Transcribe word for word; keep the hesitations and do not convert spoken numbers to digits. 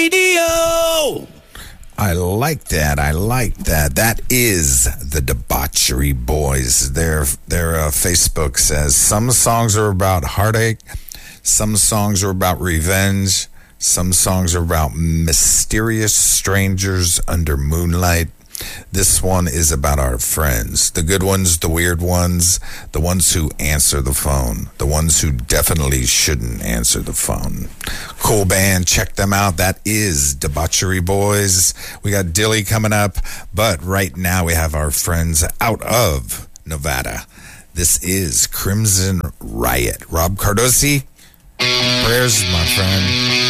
Radio. I like that. I like that. That is the Debauchery Boys. Their their uh, Facebook says some songs are about heartache, some songs are about revenge, some songs are about mysterious strangers under moonlight. This one is about our friends, the good ones, the weird ones, the ones who answer the phone, the ones who definitely shouldn't answer the phone. Cool band, check them out. That is Debauchery Boys. We got Dilly coming up, but right now we have our friends out of Nevada. This is Crimson Riot. Rob Cardosi, prayers, my friend.